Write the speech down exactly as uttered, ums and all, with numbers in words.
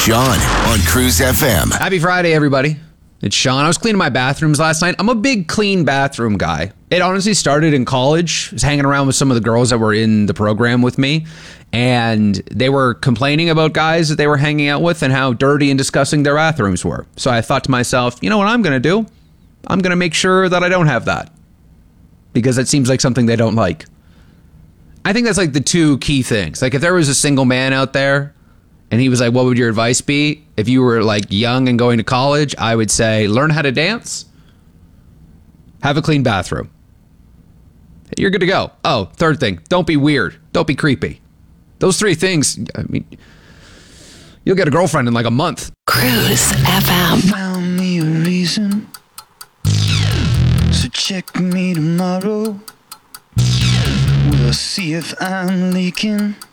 Sean on Cruise F M. Happy Friday, everybody. It's Sean. I was cleaning my bathrooms last night. I'm a big clean bathroom guy. It honestly started in college. I was hanging around with some of the girls that were in the program with me, and they were complaining about guys that they were hanging out with and how dirty and disgusting their bathrooms were. So I thought to myself, you know what I'm going to do? I'm going to make sure that I don't have that, because it seems like something they don't like. I think that's like the two key things. Like if there was a single man out there and he was like, what would your advice be? If you were like young and going to college, I would say learn how to dance, have a clean bathroom. You're good to go. Oh, third thing, don't be weird. Don't be creepy. Those three things, I mean, you'll get a girlfriend in like a month. Cruise F M. Found me a reason, so check me tomorrow. We'll see if I'm leaking.